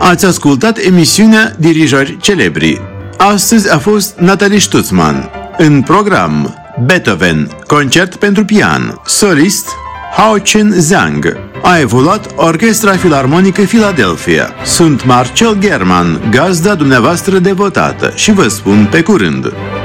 Ați ascultat emisiunea Dirijori Celebri. Astăzi a fost Natalie Stutzman. În program Beethoven, concert pentru pian, solist Hao Chen Zhang. A evoluat Orchestra Filarmonică Philadelphia. Sunt Marcel German, gazda dumneavoastră devotată, și vă spun pe curând.